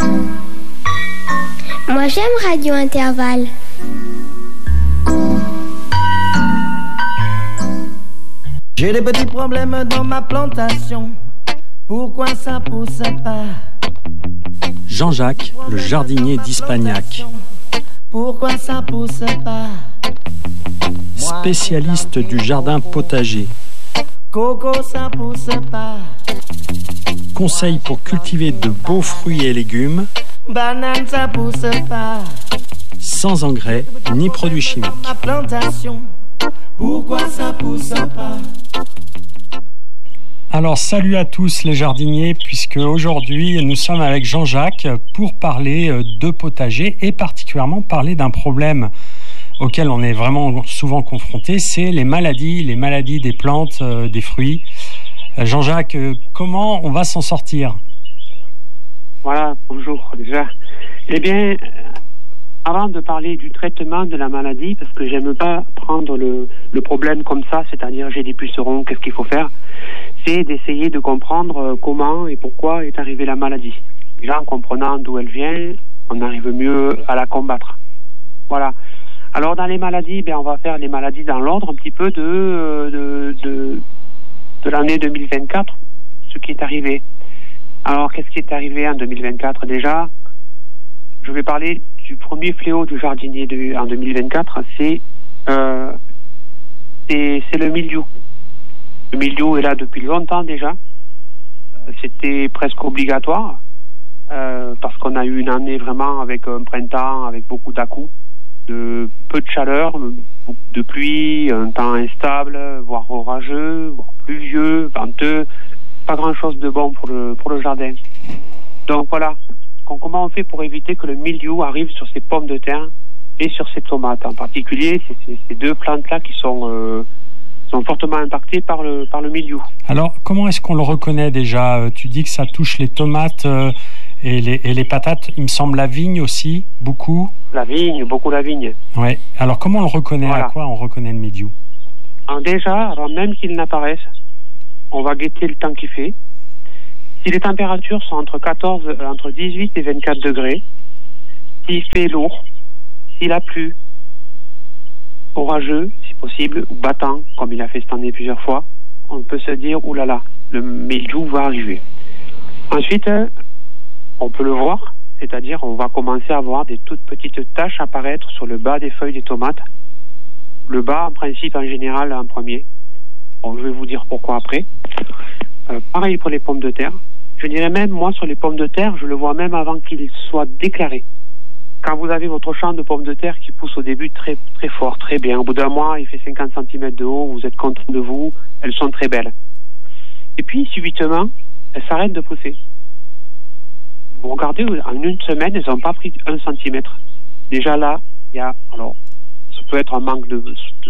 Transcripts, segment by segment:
Moi j'aime Radio Intervalle. J'ai des petits problèmes dans ma plantation. Pourquoi ça pousse pas? Jean-Jacques, le jardinier d'Ispagnac. Pourquoi ça pousse pas? Spécialiste du jardin potager. Coco, ça pousse pas. Conseils pour cultiver de beaux fruits et légumes. Banane, ça pousse pas. Sans engrais ni produits chimiques. Ma plantation. Pourquoi ça pousse pas? Alors salut à tous les jardiniers, puisque aujourd'hui nous sommes avec Jean-Jacques pour parler de potager et particulièrement parler d'un problème auquel on est vraiment souvent confronté, c'est les maladies des plantes, des fruits. Jean-Jacques, comment on va s'en sortir? Voilà, bonjour déjà. Eh bien, avant de parler du traitement de la maladie, parce que j'aime pas prendre le problème comme ça, c'est-à-dire j'ai des pucerons, qu'est-ce qu'il faut faire, c'est d'essayer de comprendre comment et pourquoi est arrivée la maladie. Déjà, en comprenant d'où elle vient, on arrive mieux à la combattre. Voilà. Alors, dans les maladies, on va faire les maladies dans l'ordre un petit peu de l'année 2024, ce qui est arrivé. Alors, qu'est-ce qui est arrivé en 2024 déjà? Je vais parler du premier fléau du jardinier en 2024, c'est le mildiou. Le mildiou est là depuis longtemps déjà. C'était presque obligatoire parce qu'on a eu une année vraiment avec un printemps, avec beaucoup d'à-coups, de peu de chaleur, beaucoup de pluie, un temps instable, voire orageux, voire pluvieux, venteux. Pas grand-chose de bon pour le jardin. Donc voilà. Comment on fait pour éviter que le mildiou arrive sur ces pommes de terre et sur ces tomates? En particulier, c'est ces deux plantes-là qui sont fortement impactées par le mildiou. Alors, comment est-ce qu'on le reconnaît déjà? Tu dis que ça touche les tomates et les patates. Il me semble la vigne aussi, beaucoup. La vigne, beaucoup la vigne. Ouais. Alors, comment on le reconnaît? Voilà. À quoi on reconnaît le mildiou? Alors déjà, avant même qu'il n'apparaisse, on va guetter le temps qu'il fait. Si les températures sont entre 18 et 24 degrés, s'il fait lourd, s'il a plu, orageux, si possible, ou battant, comme il a fait cette année plusieurs fois, on peut se dire, oulala, le mildiou va arriver. Ensuite, on peut le voir, c'est-à-dire on va commencer à voir des toutes petites taches apparaître sur le bas des feuilles des tomates. Le bas, en principe, en général, en premier. Bon, je vais vous dire pourquoi après. Pareil pour les pommes de terre. Je dirais même, moi, sur les pommes de terre, je le vois même avant qu'ils soient déclarés. Quand vous avez votre champ de pommes de terre qui pousse au début très, très fort, très bien. Au bout d'un mois, il fait 50 cm de haut, vous êtes content de vous, elles sont très belles. Et puis, subitement, elles s'arrêtent de pousser. Vous regardez, en une semaine, elles n'ont pas pris 1 cm. Déjà là, il y a... Alors, ça peut être un manque d'eau,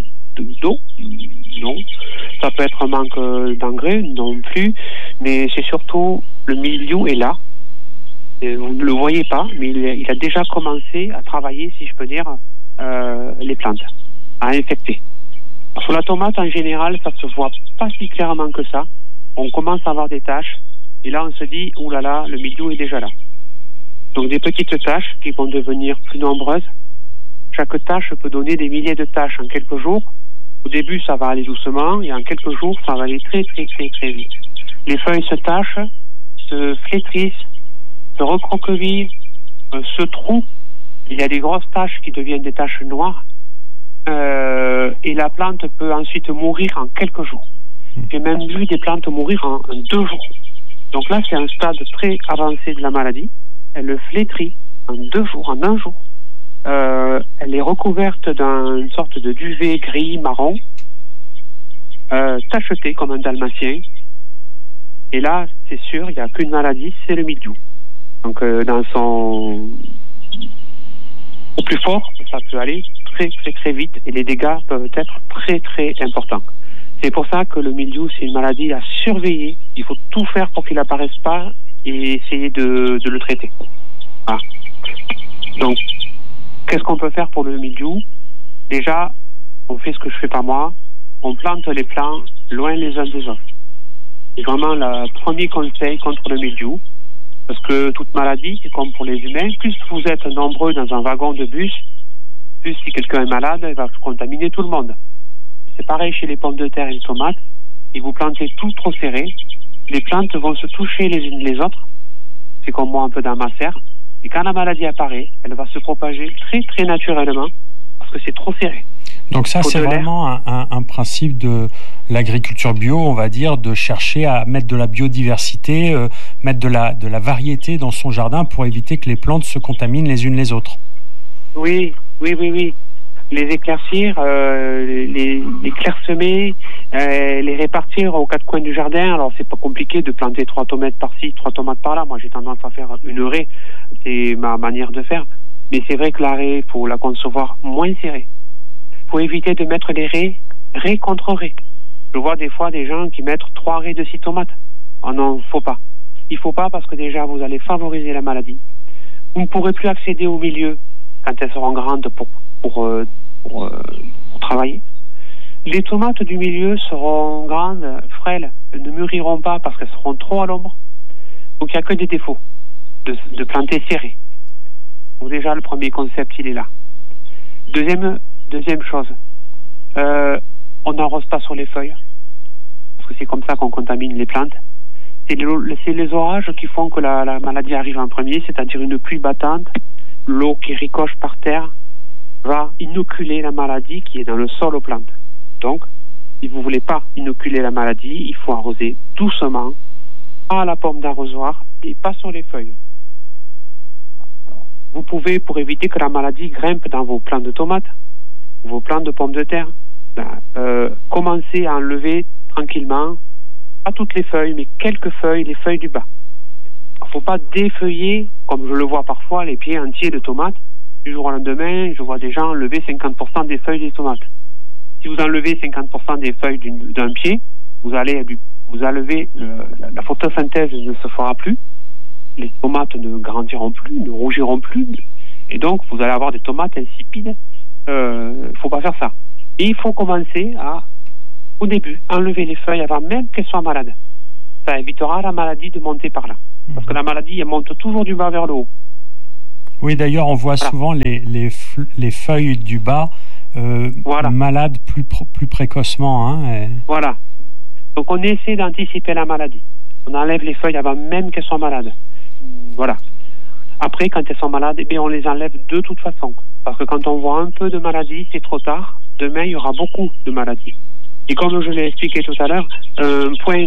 non. Ça peut être un manque d'engrais, non plus. Mais c'est surtout, le mildiou est là. Et vous ne le voyez pas, mais il a déjà commencé à travailler, si je peux dire, les plantes, à infecter. Sur la tomate, en général, ça se voit pas si clairement que ça. On commence à avoir des taches, et là, on se dit, oulala, le mildiou est déjà là. Donc, des petites taches qui vont devenir plus nombreuses. Chaque tâche peut donner des milliers de tâches en quelques jours. Au début, ça va aller doucement, et en quelques jours, ça va aller très, très, très, très vite. Les feuilles se tachent, se flétrissent, se recroquevillent, se trouent. Il y a des grosses taches qui deviennent des taches noires. Et la plante peut ensuite mourir en quelques jours. J'ai même vu des plantes mourir en 2 jours. Donc là, c'est un stade très avancé de la maladie. Elle le flétrit en 2 jours, en 1 jour. Elle est recouverte d'une sorte de duvet gris marron, tacheté comme un dalmatien. Et là, c'est sûr, il n'y a qu'une maladie, c'est le mildiou. Donc, dans son au plus fort, ça peut aller très très très vite et les dégâts peuvent être très très importants. C'est pour ça que le mildiou, c'est une maladie à surveiller. Il faut tout faire pour qu'il n'apparaisse pas et essayer de le traiter. Voilà. Donc, qu'est-ce qu'on peut faire pour le mildiou? Déjà, on fait ce que je fais pas moi. On plante les plants loin les uns des autres. C'est vraiment le premier conseil contre le mildiou. Parce que toute maladie, c'est comme pour les humains, plus vous êtes nombreux dans un wagon de bus, plus si quelqu'un est malade, il va contaminer tout le monde. C'est pareil chez les pommes de terre et les tomates. Si vous plantez tout trop serré, les plantes vont se toucher les unes les autres. C'est comme moi un peu dans ma serre. Et quand la maladie apparaît, elle va se propager très très naturellement parce que c'est trop serré. Donc ça, c'est vraiment un principe de l'agriculture bio, on va dire, de chercher à mettre de la biodiversité, mettre de la variété dans son jardin pour éviter que les plantes se contaminent les unes les autres. Oui. Les éclaircir, les clairsemer, les répartir aux quatre coins du jardin. Alors c'est pas compliqué de planter 3 tomates par-ci, 3 tomates par-là. Moi j'ai tendance à faire une raie, c'est ma manière de faire. Mais c'est vrai que la raie, il faut la concevoir moins serrée. Il faut éviter de mettre les raies contre raies. Je vois des fois des gens qui mettent 3 raies de 6 tomates. Oh non, faut pas. Il faut pas parce que déjà vous allez favoriser la maladie. Vous ne pourrez plus accéder au milieu quand elles seront grandes pour travailler. Les tomates du milieu seront grandes, frêles, elles ne mûriront pas parce qu'elles seront trop à l'ombre. Donc il n'y a que des défauts de planter serré. Donc déjà le premier concept il est là. Deuxième chose, on n'arrose pas sur les feuilles parce que c'est comme ça qu'on contamine les plantes. C'est les orages qui font que la maladie arrive en premier, c'est-à-dire une pluie battante, l'eau qui ricoche par terre va inoculer la maladie qui est dans le sol aux plantes. Donc, si vous ne voulez pas inoculer la maladie, il faut arroser doucement à la pomme d'arrosoir et pas sur les feuilles. Alors, vous pouvez, pour éviter que la maladie grimpe dans vos plants de tomates, vos plants de pommes de terre, commencez à enlever tranquillement, pas toutes les feuilles, mais quelques feuilles, les feuilles du bas. Il ne faut pas défeuiller, comme je le vois parfois, les pieds entiers de tomates. Du jour au lendemain, je vois des gens enlever 50% des feuilles des tomates. Si vous enlevez 50% des feuilles d'un pied, vous enlevez la photosynthèse ne se fera plus, les tomates ne grandiront plus, ne rougiront plus, et donc vous allez avoir des tomates insipides. Il ne faut pas faire ça. Et il faut commencer au début, enlever les feuilles avant même qu'elles soient malades. Ça évitera la maladie de monter par là. Parce que la maladie, elle monte toujours du bas vers le haut. Oui, d'ailleurs, on voit souvent les feuilles du bas malades plus précocement. Hein, Voilà. Donc, on essaie d'anticiper la maladie. On enlève les feuilles avant même qu'elles soient malades. Voilà. Après, quand elles sont malades, on les enlève de toute façon. Parce que quand on voit un peu de maladie, c'est trop tard. Demain, il y aura beaucoup de maladies. Et comme je l'ai expliqué tout à l'heure, un point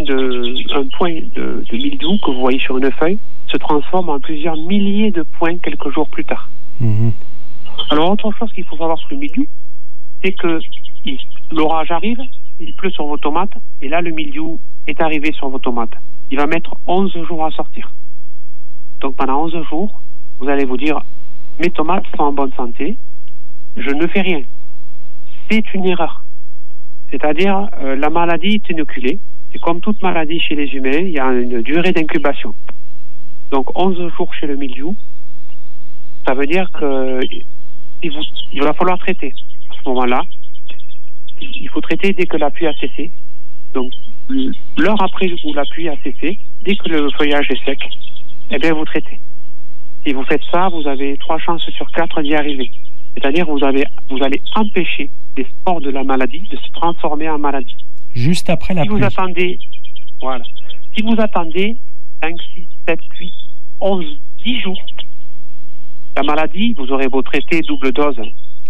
de mildiou que vous voyez sur une feuille se transforme en plusieurs milliers de points quelques jours plus tard. Mmh. Alors, autre chose qu'il faut savoir sur le mildiou, c'est que l'orage arrive, il pleut sur vos tomates, et là, le mildiou est arrivé sur vos tomates. Il va mettre 11 jours à sortir. Donc, pendant 11 jours, vous allez vous dire, mes tomates sont en bonne santé, je ne fais rien. C'est une erreur. C'est-à-dire, la maladie est inoculée. Et comme toute maladie chez les humains, il y a une durée d'incubation. Donc, 11 jours chez le mildiou, ça veut dire qu'il va falloir traiter. À ce moment-là, il faut traiter dès que la pluie a cessé. Donc, l'heure après où la pluie a cessé, dès que le feuillage est sec, vous traitez. Si vous faites ça, vous avez 3 chances sur 4 d'y arriver. C'est-à-dire vous allez empêcher les spores de la maladie de se transformer en maladie. Juste après la pluie. Si vous attendez 5, 6, 7, 8, 11, 10 jours, la maladie, vous aurez beau traiter double dose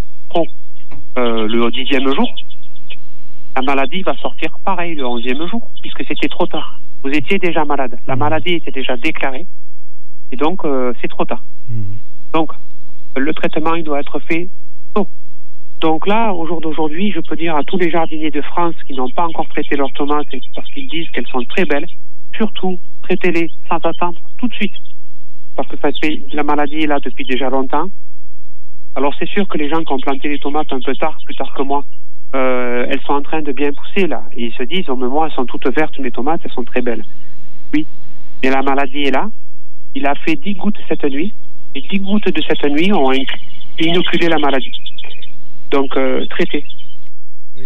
le 10e jour, la maladie va sortir pareil le 11e jour, puisque c'était trop tard. Vous étiez déjà malade. La maladie était déjà déclarée, et donc c'est trop tard. Donc, le traitement, il doit être fait tôt. Donc là, au jour d'aujourd'hui, je peux dire à tous les jardiniers de France qui n'ont pas encore traité leurs tomates parce qu'ils disent qu'elles sont très belles, surtout, traitez-les sans attendre tout de suite. Parce que la maladie est là depuis déjà longtemps. Alors c'est sûr que les gens qui ont planté les tomates un peu tard, plus tard que moi, elles sont en train de bien pousser là. Et ils se disent, oh mais moi, elles sont toutes vertes, mes tomates, elles sont très belles. Oui, mais la maladie est là. Il a fait 10 gouttes cette nuit. Et 10 gouttes de cette nuit ont inoculé la maladie. Donc, traitez.